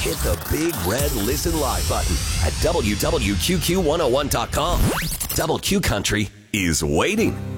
hit the big red Listen Live button at WWQQ101.com. Double Q Country is waiting.